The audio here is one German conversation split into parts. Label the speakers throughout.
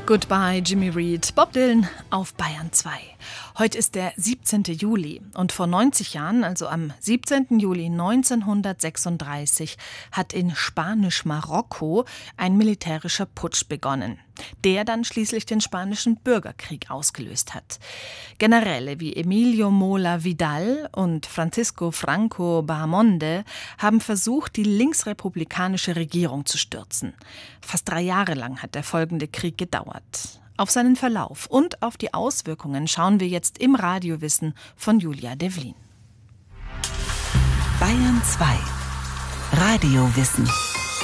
Speaker 1: Goodbye, Jimmy Reed, Bob Dylan auf Bayern 2. Heute ist der 17. Juli und vor 90 Jahren, also am 17. Juli 1936, hat in Spanisch-Marokko ein militärischer Putsch begonnen, der dann schließlich den Spanischen Bürgerkrieg ausgelöst hat. Generäle wie Emilio Mola Vidal und Francisco Franco Bahamonde haben versucht, die linksrepublikanische Regierung zu stürzen. Fast 3 Jahre lang hat der folgende Krieg gedauert. Auf seinen Verlauf und auf die Auswirkungen schauen wir jetzt im Radiowissen von Julia Devlin.
Speaker 2: Bayern 2 Radiowissen.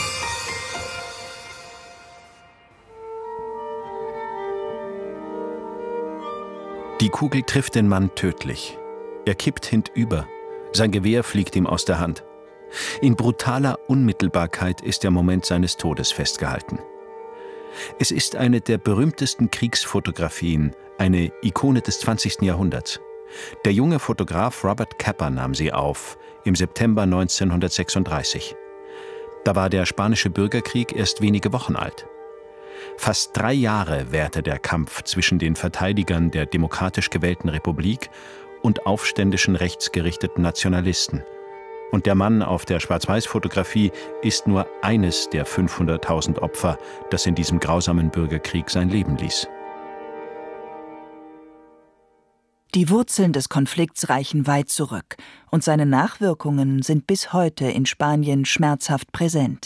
Speaker 3: Die Kugel trifft den Mann tödlich. Er kippt hintüber. Sein Gewehr fliegt ihm aus der Hand. In brutaler Unmittelbarkeit ist der Moment seines Todes festgehalten. Es ist eine der berühmtesten Kriegsfotografien, eine Ikone des 20. Jahrhunderts. Der junge Fotograf Robert Capa nahm sie auf, im September 1936. Da war der Spanische Bürgerkrieg erst wenige Wochen alt. Fast 3 Jahre währte der Kampf zwischen den Verteidigern der demokratisch gewählten Republik und aufständischen rechtsgerichteten Nationalisten. Und der Mann auf der Schwarz-Weiß-Fotografie ist nur eines der 500.000 Opfer, das in diesem grausamen Bürgerkrieg sein Leben ließ.
Speaker 2: Die Wurzeln des Konflikts reichen weit zurück und seine Nachwirkungen sind bis heute in Spanien schmerzhaft präsent.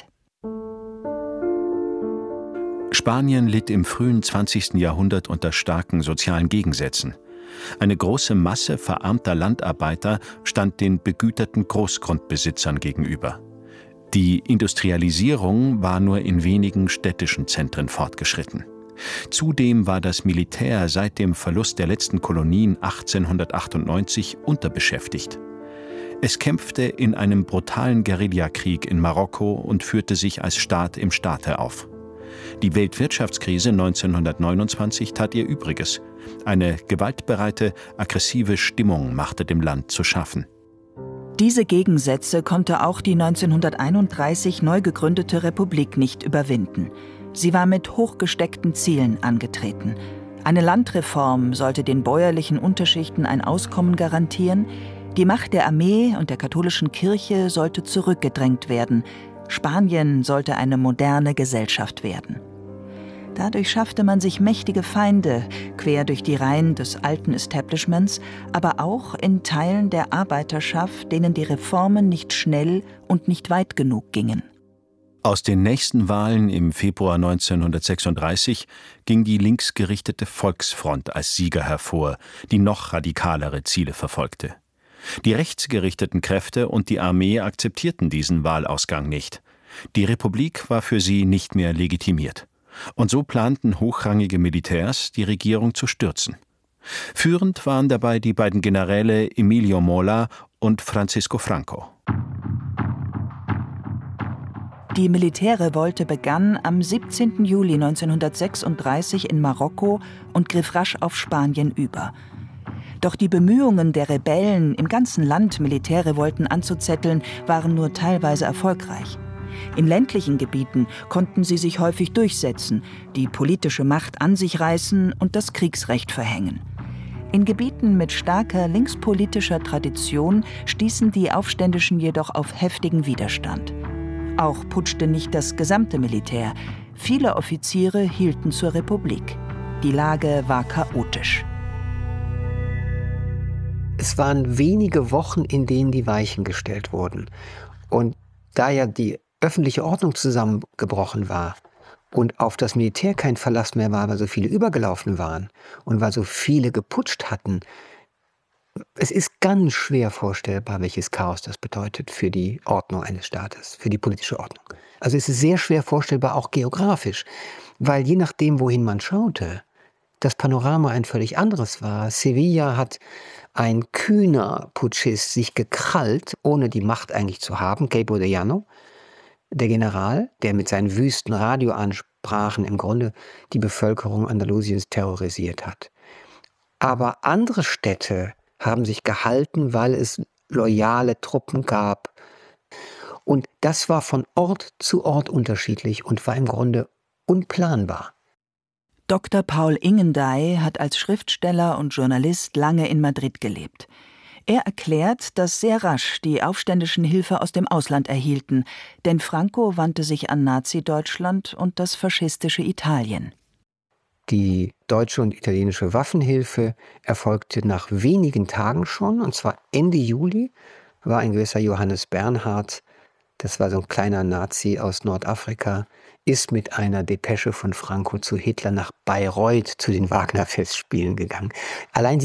Speaker 3: Spanien litt im frühen 20. Jahrhundert unter starken sozialen Gegensätzen. Eine große Masse verarmter Landarbeiter stand den begüterten Großgrundbesitzern gegenüber. Die Industrialisierung war nur in wenigen städtischen Zentren fortgeschritten. Zudem war das Militär seit dem Verlust der letzten Kolonien 1898 unterbeschäftigt. Es kämpfte in einem brutalen Guerillakrieg in Marokko und führte sich als Staat im Staate auf. Die Weltwirtschaftskrise 1929 tat ihr Übriges. Eine gewaltbereite, aggressive Stimmung machte dem Land zu schaffen.
Speaker 2: Diese Gegensätze konnte auch die 1931 neu gegründete Republik nicht überwinden. Sie war mit hochgesteckten Zielen angetreten. Eine Landreform sollte den bäuerlichen Unterschichten ein Auskommen garantieren. Die Macht der Armee und der katholischen Kirche sollte zurückgedrängt werden. Spanien sollte eine moderne Gesellschaft werden. Dadurch schaffte man sich mächtige Feinde, quer durch die Reihen des alten Establishments, aber auch in Teilen der Arbeiterschaft, denen die Reformen nicht schnell und nicht weit genug gingen.
Speaker 3: Aus den nächsten Wahlen im Februar 1936 ging die linksgerichtete Volksfront als Sieger hervor, die noch radikalere Ziele verfolgte. Die rechtsgerichteten Kräfte und die Armee akzeptierten diesen Wahlausgang nicht. Die Republik war für sie nicht mehr legitimiert. Und so planten hochrangige Militärs, die Regierung zu stürzen. Führend waren dabei die beiden Generäle Emilio Mola und Francisco Franco.
Speaker 2: Die Militärrevolte begann am 17. Juli 1936 in Marokko und griff rasch auf Spanien über. Doch die Bemühungen der Rebellen, im ganzen Land Militärrevolten anzuzetteln, waren nur teilweise erfolgreich. In ländlichen Gebieten konnten sie sich häufig durchsetzen, die politische Macht an sich reißen und das Kriegsrecht verhängen. In Gebieten mit starker linkspolitischer Tradition stießen die Aufständischen jedoch auf heftigen Widerstand. Auch putschte nicht das gesamte Militär. Viele Offiziere hielten zur Republik. Die Lage war chaotisch.
Speaker 4: Es waren wenige Wochen, in denen die Weichen gestellt wurden. Und da ja die öffentliche Ordnung zusammengebrochen war und auf das Militär kein Verlass mehr war, weil so viele übergelaufen waren und weil so viele geputscht hatten, es ist ganz schwer vorstellbar, welches Chaos das bedeutet für die Ordnung eines Staates, für die politische Ordnung. Also es ist sehr schwer vorstellbar, auch geografisch, weil je nachdem, wohin man schaute, das Panorama ein völlig anderes war. Sevilla hat ein kühner Putschist sich gekrallt, ohne die Macht eigentlich zu haben, Cabo de Llano, der General, der mit seinen wüsten Radioansprachen im Grunde die Bevölkerung Andalusiens terrorisiert hat. Aber andere Städte haben sich gehalten, weil es loyale Truppen gab. Und das war von Ort zu Ort unterschiedlich und war im Grunde unplanbar.
Speaker 2: Dr. Paul Ingendey hat als Schriftsteller und Journalist lange in Madrid gelebt. Er erklärt, dass sehr rasch die Aufständischen Hilfe aus dem Ausland erhielten, denn Franco wandte sich an Nazi-Deutschland und das faschistische Italien.
Speaker 4: Die deutsche und italienische Waffenhilfe erfolgte nach wenigen Tagen schon, und zwar Ende Juli war ein gewisser Johannes Bernhard, das war so ein kleiner Nazi aus Nordafrika, ist mit einer Depesche von Franco zu Hitler nach Bayreuth zu den Wagner-Festspielen gegangen. Allein